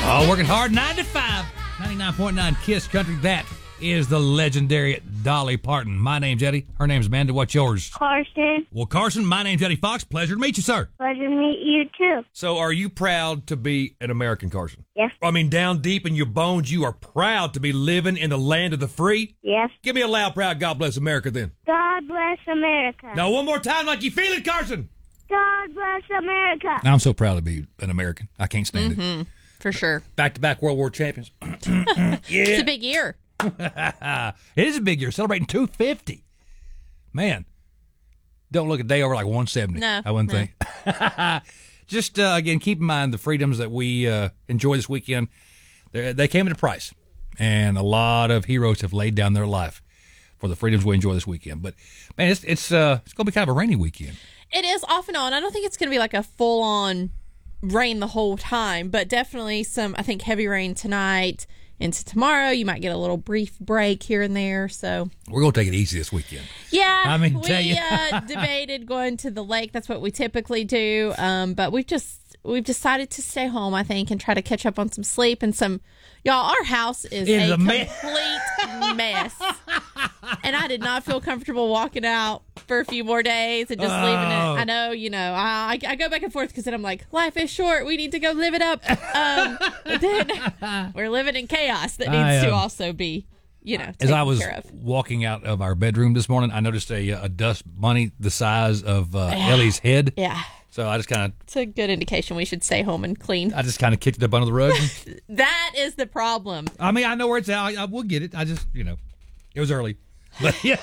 Oh, working hard, 9 to 5, 99.9 KISS Country. That is the legendary Dolly Parton. My name's Eddie. Her name's Amanda. What's yours? Carson. Well, Carson, my name's Eddie Fox. Pleasure to meet you, sir. Pleasure to meet you, too. So are you proud to be an American, Carson? Yes. I mean, down deep in your bones, you are proud to be living in the land of the free? Yes. Give me a loud, proud God bless America then. God bless America. Now, one more time like you feel it, Carson. God bless America. I'm so proud to be an American. I can't stand it. For sure. Back-to-back World War champions. It's a big year. It is a big year. Celebrating 250. Man, don't look a day over like 170. No. I wouldn't think. Just, again, keep in mind the freedoms that we enjoy this weekend. They came at a price, and a lot of heroes have laid down their life for the freedoms we enjoy this weekend. But, man, it's going to be kind of a rainy weekend. It is off and on. I don't think it's going to be like a full-on rain the whole time, but definitely some, I think, heavy rain tonight into tomorrow. You might get a little brief break here and there. So we're going to take it easy this weekend. Yeah, I mean, we debated going to the lake. That's what we typically do, but we've decided to stay home, I think, and try to catch up on some sleep and some. Y'all, our house is a complete mess. And I did not feel comfortable walking out for a few more days and just leaving it. I know, I go back and forth because then I'm like, life is short. We need to go live it up. But then we're living in chaos that needs to also be, as I was care of. walking out of our bedroom this morning, I noticed a dust bunny the size of Ellie's head. Yeah. So I just kind of... It's a good indication we should stay home and clean. I just kind of kicked it up under the rug. That is the problem. I mean, I know where it's at. I will get it. I just, it was early. But yeah,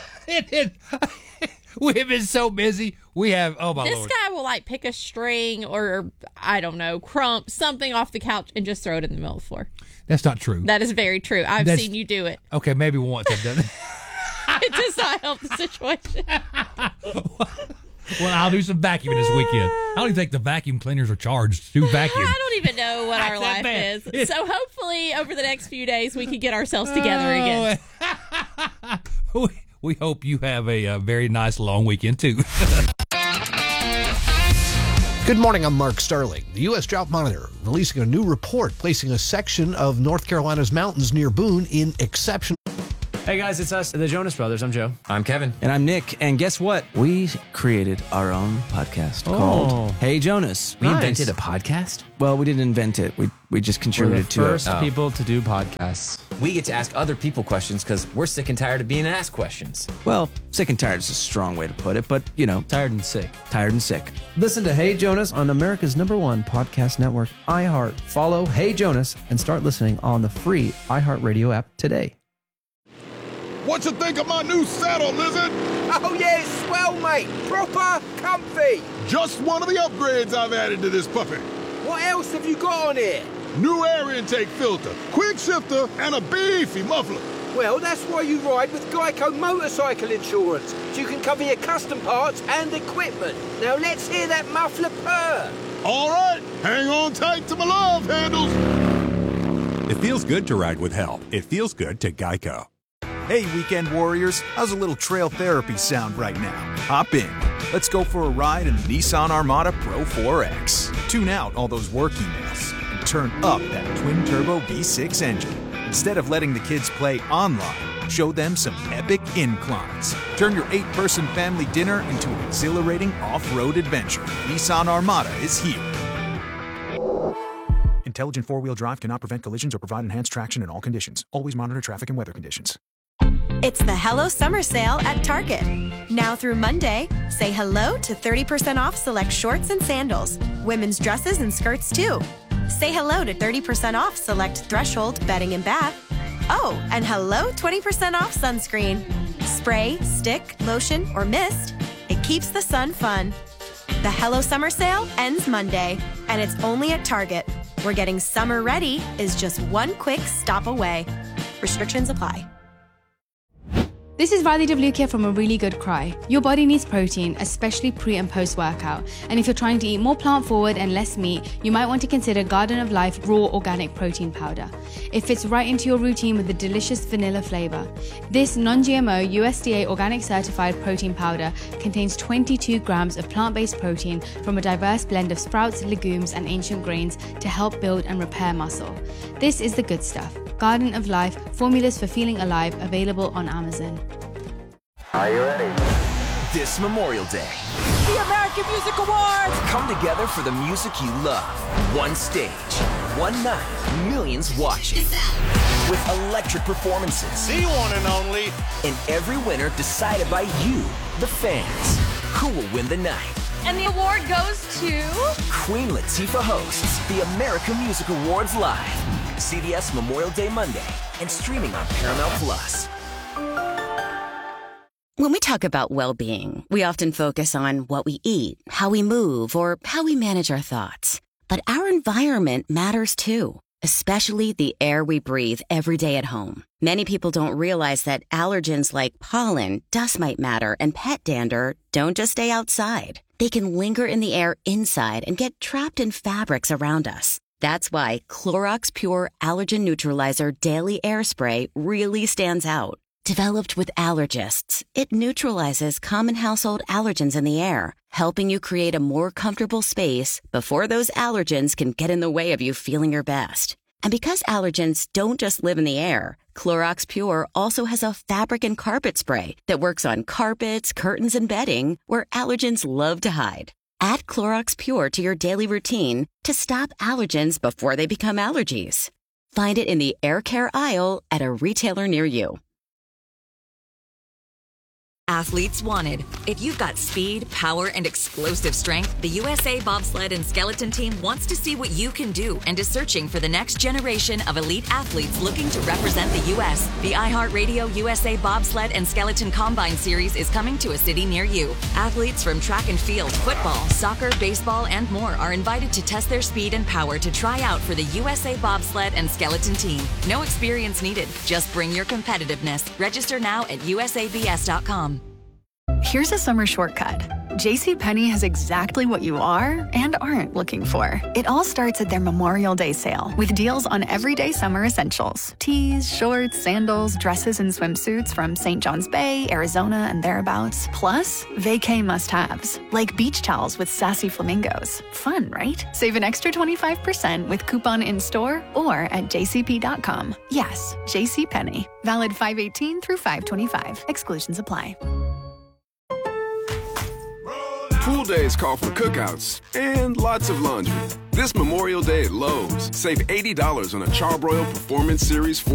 we've been so busy. We have, oh my Lord. This guy will pick a string or, I don't know, crump something off the couch and just throw it in the middle of the floor. That's not true. That is very true. I've seen you do it. Okay, maybe once I've done it. It does not help the situation. Well, I'll do some vacuuming this weekend. I don't even think the vacuum cleaners are charged to vacuum. I don't even know what our life is. So hopefully over the next few days we can get ourselves together again. We hope you have a very nice long weekend, too. Good morning, I'm Mark Starling. The U.S. Drought Monitor releasing a new report placing a section of North Carolina's mountains near Boone in exceptional. Hey guys, it's us, the Jonas Brothers. I'm Joe. I'm Kevin. And I'm Nick. And guess what? We created our own podcast called Hey Jonas. We invented a podcast? Well, we didn't invent it. We just contributed to it. We're the first people to do podcasts. We get to ask other people questions because we're sick and tired of being asked questions. Well, sick and tired is a strong way to put it, but, Tired and sick. Tired and sick. Listen to Hey Jonas on America's #1 podcast network, iHeart. Follow Hey Jonas and start listening on the free iHeartRadio app today. What you think of my new saddle, Lizard? Oh, yeah, it's swell, mate. Proper comfy. Just one of the upgrades I've added to this puppy. What else have you got on here? New air intake filter, quick shifter, and a beefy muffler. Well, that's why you ride with Geico Motorcycle Insurance, so you can cover your custom parts and equipment. Now let's hear that muffler purr. All right, hang on tight to my love handles. It feels good to ride with help. It feels good to Geico. Hey, weekend warriors, how's a little trail therapy sound right now? Hop in. Let's go for a ride in the Nissan Armada Pro 4X. Tune out all those work emails and turn up that twin-turbo V6 engine. Instead of letting the kids play online, show them some epic inclines. Turn your 8-person family dinner into an exhilarating off-road adventure. Nissan Armada is here. Intelligent four-wheel drive cannot prevent collisions or provide enhanced traction in all conditions. Always monitor traffic and weather conditions. It's the Hello Summer Sale at Target. Now through Monday, say hello to 30% off select shorts and sandals. Women's dresses and skirts, too. Say hello to 30% off select Threshold bedding and bath. Oh, and hello 20% off sunscreen. Spray, stick, lotion, or mist. It keeps the sun fun. The Hello Summer Sale ends Monday, and it's only at Target, where getting summer ready is just one quick stop away. Restrictions apply. This is Riley Devlukia from A Really Good Cry. Your body needs protein, especially pre and post workout. And if you're trying to eat more plant forward and less meat, you might want to consider Garden of Life Raw Organic Protein Powder. It fits right into your routine with a delicious vanilla flavor. This non-GMO USDA organic certified protein powder contains 22 grams of plant-based protein from a diverse blend of sprouts, legumes, and ancient grains to help build and repair muscle. This is the good stuff. Garden of Life, formulas for feeling alive, available on Amazon. Are you ready? This Memorial Day, the American Music Awards come together for the music you love. One stage, one night, millions watching. With electric performances. The one and only. And every winner decided by you, the fans. Who will win the night? And the award goes to... Queen Latifah hosts the American Music Awards live. CBS Memorial Day Monday and streaming on Paramount Plus. When we talk about well-being, we often focus on what we eat, how we move, or how we manage our thoughts. But our environment matters too, especially the air we breathe every day at home. Many people don't realize that allergens like pollen, dust mite matter, and pet dander don't just stay outside. They can linger in the air inside and get trapped in fabrics around us. That's why Clorox Pure Allergen Neutralizer Daily Air Spray really stands out. Developed with allergists, it neutralizes common household allergens in the air, helping you create a more comfortable space before those allergens can get in the way of you feeling your best. And because allergens don't just live in the air, Clorox Pure also has a fabric and carpet spray that works on carpets, curtains, and bedding where allergens love to hide. Add Clorox Pure to your daily routine to stop allergens before they become allergies. Find it in the air care aisle at a retailer near you. Athletes wanted. If you've got speed, power, and explosive strength, the USA Bobsled and Skeleton Team wants to see what you can do and is searching for the next generation of elite athletes looking to represent the U.S. The iHeartRadio USA Bobsled and Skeleton Combine Series is coming to a city near you. Athletes from track and field, football, soccer, baseball, and more are invited to test their speed and power to try out for the USA Bobsled and Skeleton Team. No experience needed. Just bring your competitiveness. Register now at usabs.com. Here's a summer shortcut. JCPenney has exactly what you are and aren't looking for. It all starts at their Memorial Day sale with deals on everyday summer essentials. Tees, shorts, sandals, dresses, and swimsuits from St. John's Bay, Arizona, and thereabouts. Plus, vacay must-haves, like beach towels with sassy flamingos. Fun, right? Save an extra 25% with coupon in-store or at jcp.com. Yes, JCPenney. Valid 5/18 through 5/25. Exclusions apply. Pool days call for cookouts and lots of laundry. This Memorial Day at Lowe's, save $80 on a Charbroil Performance Series